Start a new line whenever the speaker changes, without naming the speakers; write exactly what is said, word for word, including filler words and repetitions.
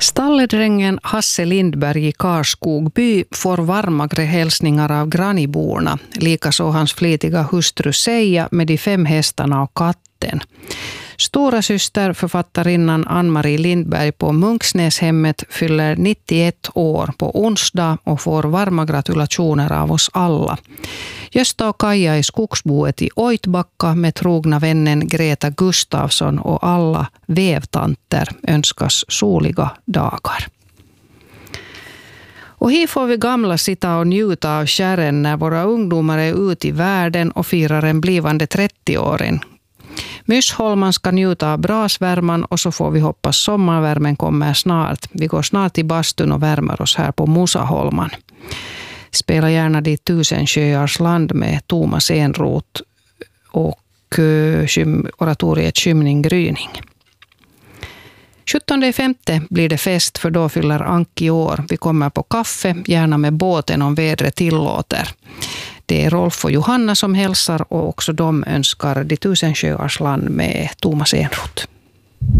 Stalledrängen Hasse Lindberg i Karskogby får varmare hälsningar av granniborna, likaså hans flitiga hustru Seija med de fem hästarna och katten. Stora syster författarinnan Ann-Marie Lindberg på Munksnäshemmet fyller nittioett år på onsdag och får varma gratulationer av oss alla. Gösta och Kaja i skogsboet i Oitbacka med trogna vännen Greta Gustafsson och alla vävtanter önskas soliga dagar. Och här får vi gamla sitta och njuta av kärren när våra ungdomar är ute i världen och firar en blivande trettioåring. Myssholman ska njuta av brasvärman och så får vi hoppas sommarvärmen kommer snart. Vi går snart till bastun och värmer oss här på Musaholman. Spela gärna dit Tusen sjöars land med Thomas Enroth och oratoriet Skymning Gryning. sjuttonde femte blir det fest för då fyller Anki år. Vi kommer på kaffe, gärna med båten om vädret tillåter. Det är Rolf och Johanna som hälsar och också de önskar de Tusen sjöars land med Thomas Enroth.